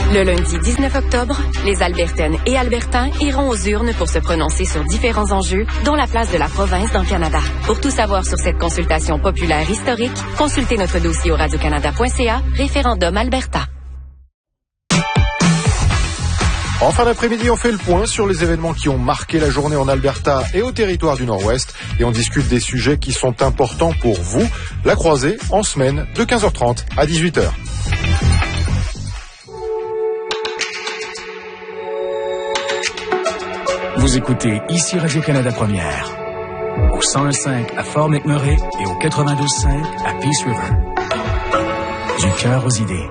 Le lundi 19 octobre, les Albertaines et Albertains iront aux urnes pour se prononcer sur différents enjeux, dont la place de la province dans le Canada. Pour tout savoir sur cette consultation populaire historique, consultez notre dossier au radiocanada.ca, référendum Alberta. En fin d'après-midi, on fait le point sur les événements qui ont marqué la journée en Alberta et au territoire du Nord-Ouest. Et on discute des sujets qui sont importants pour vous. La croisée, en semaine, de 15h30 à 18h. Vous écoutez ici Radio-Canada Première, au 101.5 à Fort McMurray et au 92.5 à Peace River. Du cœur aux idées.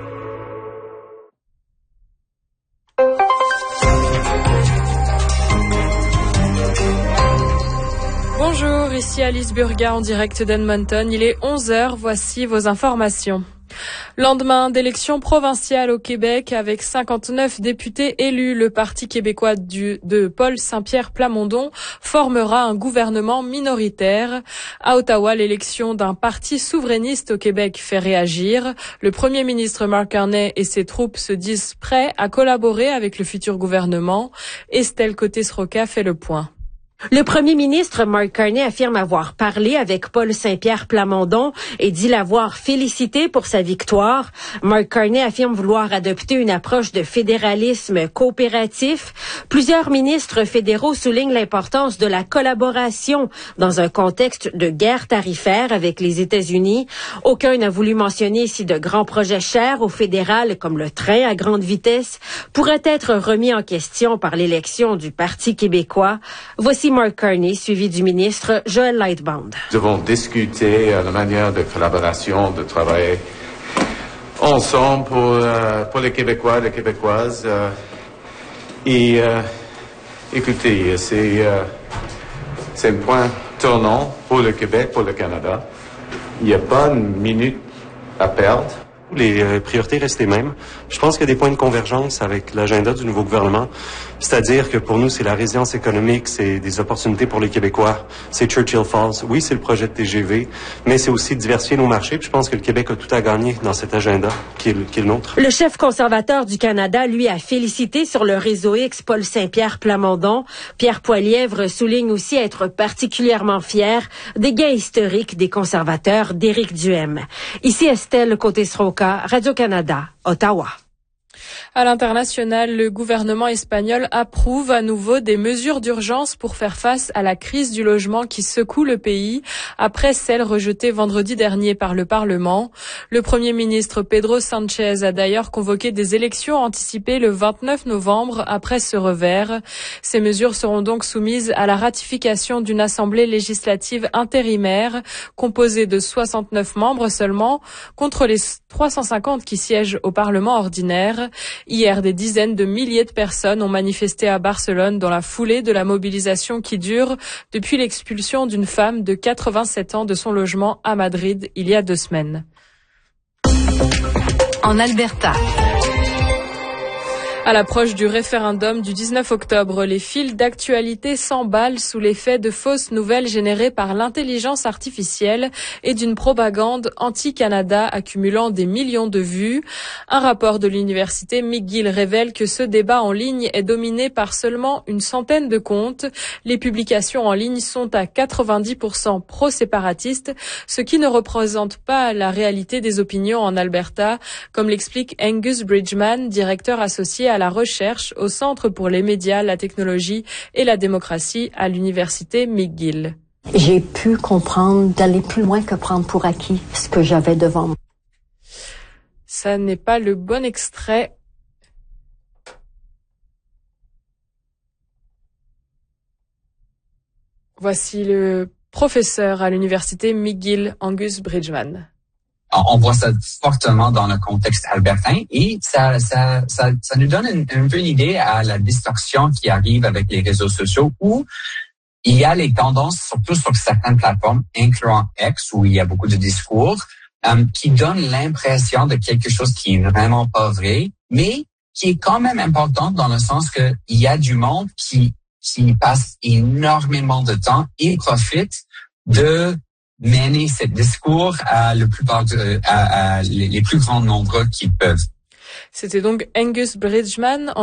Bonjour, ici Alice Burga en direct d'Edmonton. Il est 11h, voici vos informations. Lendemain d'élections provinciales au Québec, avec 59 députés élus, le Parti québécois de Paul Saint-Pierre Plamondon formera un gouvernement minoritaire. À Ottawa, l'élection d'un parti souverainiste au Québec fait réagir. Le premier ministre Mark Carney et ses troupes se disent prêts à collaborer avec le futur gouvernement. Estelle Côté-Sroka fait le point. Le premier ministre Mark Carney affirme avoir parlé avec Paul Saint-Pierre Plamondon et dit l'avoir félicité pour sa victoire. Mark Carney affirme vouloir adopter une approche de fédéralisme coopératif. Plusieurs ministres fédéraux soulignent l'importance de la collaboration dans un contexte de guerre tarifaire avec les États-Unis. Aucun n'a voulu mentionner ici de grands projets chers au fédéral comme le train à grande vitesse pourraient être remis en question par l'élection du Parti québécois. Voici Mark Carney, suivi du ministre Joël Lightbound. Nous avons discuté la manière de collaboration, de travailler ensemble pour les Québécois, les Québécoises. Écoutez, c'est un point tournant pour le Québec, pour le Canada. Il n'y a pas une minute à perdre. Les priorités restent les mêmes. Je pense qu'il y a des points de convergence avec l'agenda du nouveau gouvernement. C'est-à-dire que pour nous, c'est la résilience économique, c'est des opportunités pour les Québécois, c'est Churchill Falls. Oui, c'est le projet de TGV, mais c'est aussi diversifier nos marchés. Puis je pense que le Québec a tout à gagner dans cet agenda qui est le nôtre. Le chef conservateur du Canada, lui, a félicité sur le réseau X Paul Saint-Pierre Plamondon. Pierre Poilièvre souligne aussi être particulièrement fier des gains historiques des conservateurs d'Éric Duhem. Ici Estelle Côté-Sroka, Radio-Canada, Ottawa. À l'international, le gouvernement espagnol approuve à nouveau des mesures d'urgence pour faire face à la crise du logement qui secoue le pays après celle rejetée vendredi dernier par le Parlement. Le Premier ministre Pedro Sánchez a d'ailleurs convoqué des élections anticipées le 29 novembre après ce revers. Ces mesures seront donc soumises à la ratification d'une assemblée législative intérimaire composée de 69 membres seulement contre les 350 qui siègent au Parlement ordinaire. Hier, des dizaines de milliers de personnes ont manifesté à Barcelone dans la foulée de la mobilisation qui dure depuis l'expulsion d'une femme de 87 ans de son logement à Madrid il y a 2 semaines. En Alberta. À l'approche du référendum du 19 octobre, les fils d'actualité s'emballent sous l'effet de fausses nouvelles générées par l'intelligence artificielle et d'une propagande anti-Canada accumulant des millions de vues. Un rapport de l'université McGill révèle que ce débat en ligne est dominé par seulement une centaine de comptes. Les publications en ligne sont à 90% pro-séparatistes, ce qui ne représente pas la réalité des opinions en Alberta, comme l'explique Angus Bridgman, directeur associé à la recherche au Centre pour les médias, la technologie et la démocratie à l'université McGill. J'ai pu comprendre d'aller plus loin que prendre pour acquis ce que j'avais devant moi. Ça n'est pas le bon extrait. Voici le professeur à l'université McGill, Angus Bridgman. On voit ça fortement dans le contexte albertain et ça nous donne un peu une idée à la distorsion qui arrive avec les réseaux sociaux où il y a les tendances, surtout sur certaines plateformes, incluant X, où il y a beaucoup de discours, qui donnent l'impression de quelque chose qui est vraiment pas vrai, mais qui est quand même important dans le sens que il y a du monde qui passe énormément de temps et profite de mener ce discours à les plus grands nombres qui peuvent. C'était donc Angus Bridgman.